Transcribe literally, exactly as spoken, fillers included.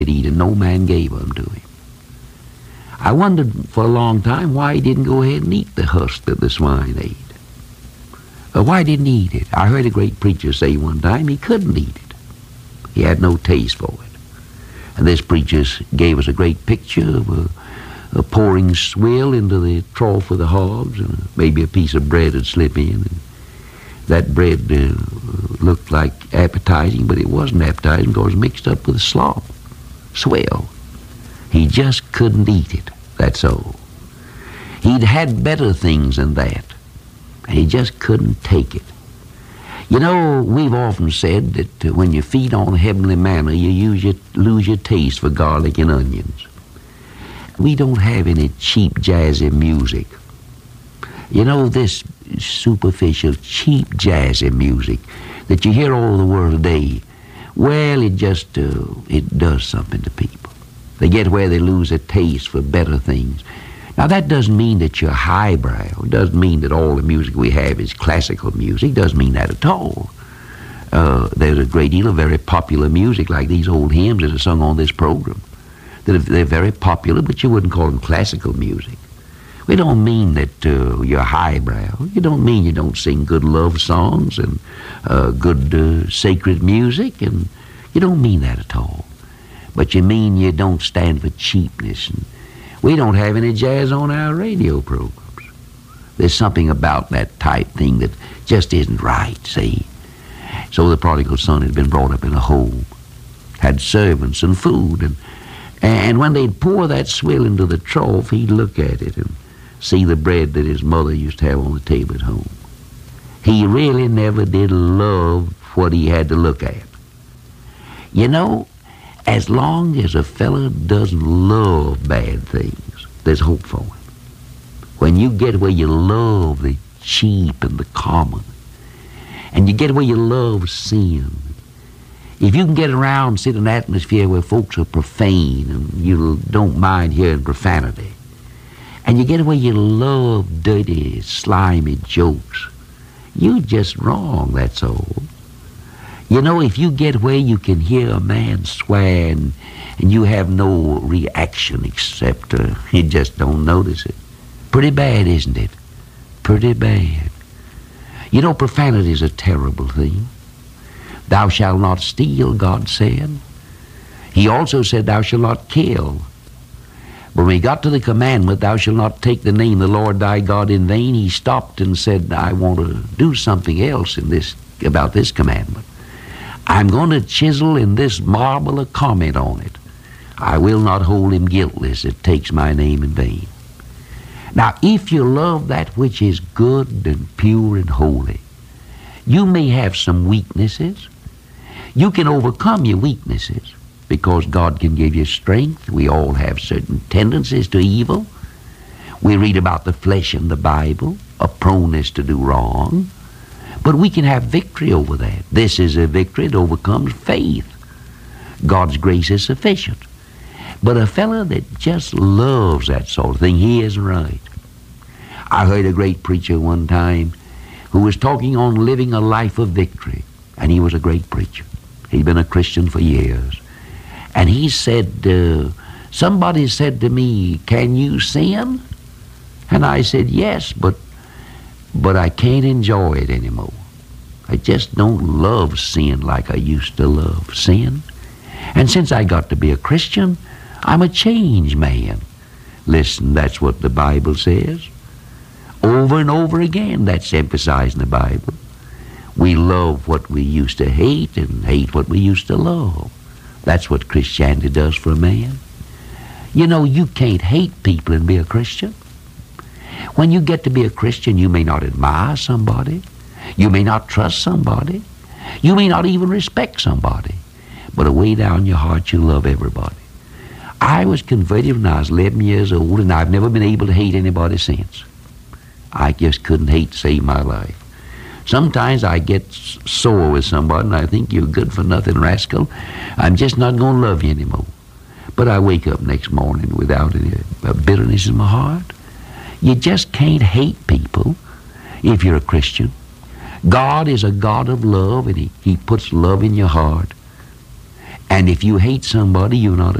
eat, and no man gave them to him. I wondered for a long time why he didn't go ahead and eat the husk that the swine ate. Uh, why didn't he eat it? I heard a great preacher say one time he couldn't eat it. He had no taste for it. And this preacher gave us a great picture of a, a pouring swill into the trough of the hogs, and maybe a piece of bread would slip in. And that bread uh, looked like appetizing, but it wasn't appetizing because it was mixed up with slop, swill. He just couldn't eat it, that's all. He'd had better things than that, and he just couldn't take it. You know, we've often said that uh, when you feed on heavenly manna, you use your, lose your taste for garlic and onions. We don't have any cheap, jazzy music. You know, this superficial, cheap, jazzy music that you hear all over the world today, well, it just, uh, it does something to people. They get where they lose a taste for better things. Now, that doesn't mean that you're highbrow. It doesn't mean that all the music we have is classical music. It doesn't mean that at all. Uh, there's a great deal of very popular music, like these old hymns that are sung on this program. That they're very popular, but you wouldn't call them classical music. We don't mean that uh, you're highbrow. You don't mean you don't sing good love songs and uh, good uh, sacred music, and you don't mean that at all. But you mean you don't stand for cheapness. And we don't have any jazz on our radio programs. There's something about that type thing that just isn't right, see? So the prodigal son had been brought up in a home, had servants and food, and and when they'd pour that swill into the trough, he'd look at it and see the bread that his mother used to have on the table at home. He really never did love what he had to look at. You know, as long as a fella doesn't love bad things, there's hope for him. When you get where you love the cheap and the common, and you get where you love sin, if you can get around, sit in an atmosphere where folks are profane and you don't mind hearing profanity, and you get where you love dirty, slimy jokes, you're just wrong, that's all. You know, if you get where you can hear a man swear and, and you have no reaction except uh, you just don't notice it. Pretty bad, isn't it? Pretty bad. You know, profanity is a terrible thing. Thou shalt not steal, God said. He also said, thou shalt not kill. But when he got to the commandment, thou shalt not take the name of the Lord thy God in vain, he stopped and said, I want to do something else in this about this commandment. I'm going to chisel in this marble a comment on it. I will not hold him guiltless that takes my name in vain. Now, if you love that which is good and pure and holy, you may have some weaknesses. You can overcome your weaknesses because God can give you strength. We all have certain tendencies to evil. We read about the flesh in the Bible, a proneness to do wrong. But we can have victory over that. This is a victory that overcomes faith. God's grace is sufficient. But a fellow that just loves that sort of thing, he isn't right. I heard a great preacher one time who was talking on living a life of victory. And he was a great preacher. He'd been a Christian for years. And he said, uh, somebody said to me, can you sin? And I said, yes, but but I can't enjoy it anymore. I just don't love sin like I used to love sin. And since I got to be a Christian, I'm a changed man. Listen, that's what the Bible says. Over and over again, that's emphasized in the Bible. We love what we used to hate and hate what we used to love. That's what Christianity does for a man. You know, you can't hate people and be a Christian. When you get to be a Christian, you may not admire somebody. You may not trust somebody. You may not even respect somebody. But away down in your heart, you love everybody. I was converted when I was eleven years old, and I've never been able to hate anybody since. I just couldn't hate to save my life. Sometimes I get sore with somebody, and I think you're good for nothing, rascal. I'm just not going to love you anymore. But I wake up next morning without any bitterness in my heart. You just can't hate people if you're a Christian. God is a God of love, and he, he puts love in your heart. And if you hate somebody, you're not a